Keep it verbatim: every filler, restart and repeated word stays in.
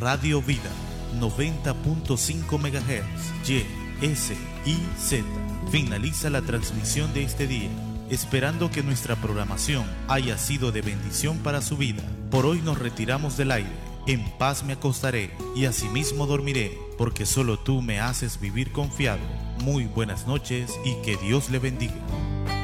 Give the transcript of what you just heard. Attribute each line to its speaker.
Speaker 1: Radio Vida noventa punto cinco megahertz, Y, S, I, Z. Finaliza la transmisión de este día, esperando que nuestra programación haya sido de bendición para su vida. Por hoy nos retiramos del aire. En paz me acostaré y asimismo dormiré, porque solo tú me haces vivir confiado. Muy buenas noches y que Dios le bendiga.